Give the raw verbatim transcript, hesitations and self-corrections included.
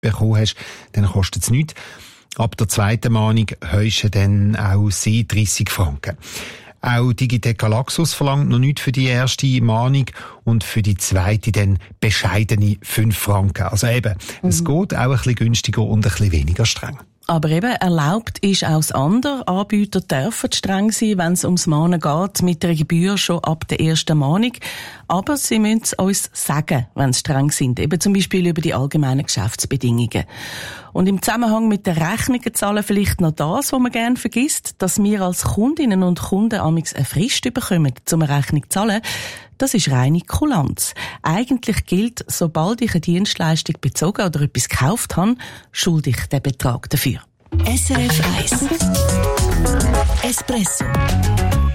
bekommen hast, dann kostet es nichts. Ab der zweiten Mahnung heisst dann auch sie dreissig Franken. Auch Digitec Galaxus verlangt noch nichts für die erste Mahnung und für die zweite dann bescheidene fünf Franken. Also eben, mhm. es geht auch ein bisschen günstiger und ein bisschen weniger streng. Aber eben, erlaubt ist auch das andere. Anbieter dürfen streng sein, wenn es ums Mahnen geht, mit der Gebühr schon ab der ersten Mahnung. Aber sie müssen es uns sagen, wenn sie streng sind. Eben zum Beispiel über die allgemeinen Geschäftsbedingungen. Und im Zusammenhang mit den Rechnungen zahlen vielleicht noch das, was man gerne vergisst, dass wir als Kundinnen und Kunden amigs eine Frist bekommen, um eine Rechnung zu zahlen. Das ist reine Kulanz. Eigentlich gilt, sobald ich eine Dienstleistung bezogen oder etwas gekauft habe, schulde ich den Betrag dafür. S R F eins Espresso